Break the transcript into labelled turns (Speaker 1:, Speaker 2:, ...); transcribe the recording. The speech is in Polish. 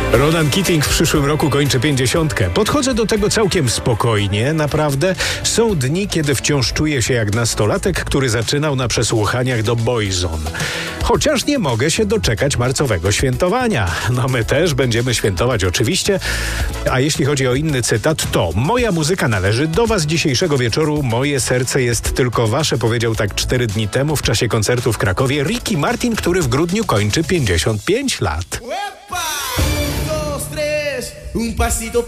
Speaker 1: Ronan Keating w przyszłym roku kończy 50. Podchodzę do tego całkiem spokojnie, naprawdę. Są dni, kiedy wciąż czuję się jak nastolatek, który zaczynał na przesłuchaniach do Boyzone. Chociaż nie mogę się doczekać marcowego świętowania. No my też będziemy świętować oczywiście. A jeśli chodzi o inny cytat, to moja muzyka należy do was dzisiejszego wieczoru. Moje serce jest tylko wasze, powiedział tak 4 dni temu w czasie koncertu w Krakowie Ricky Martin, który w grudniu kończy 55 lat.
Speaker 2: Un pasito